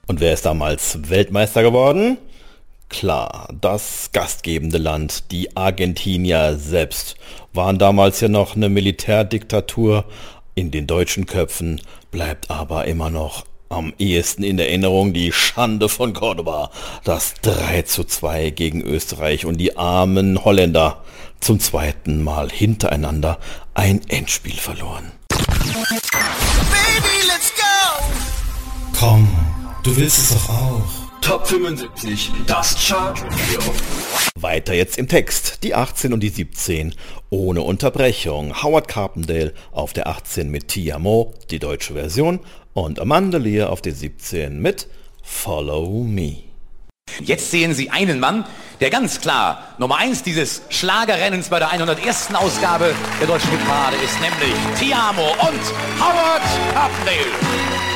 Und wer ist damals Weltmeister geworden? Klar, das gastgebende Land, die Argentinier selbst, waren damals ja noch eine Militärdiktatur. In den deutschen Köpfen bleibt aber immer noch am ehesten in Erinnerung die Schande von Cordoba, das 3:2 gegen Österreich und die armen Holländer zum zweiten Mal hintereinander ein Endspiel verloren. Baby, let's go! Komm, du willst es doch auch. Top 75, das Chart-Radio. Weiter jetzt im Text. Die 18 und die 17 ohne Unterbrechung. Howard Carpendale auf der 18 mit Ti Amo, die deutsche Version, und Amanda Lear auf der 17 mit Follow Me. Jetzt sehen Sie einen Mann, der ganz klar Nummer 1 dieses Schlagerrennens bei der 101. Ausgabe der deutschen Hitparade ist, nämlich Ti Amo und Howard Carpendale.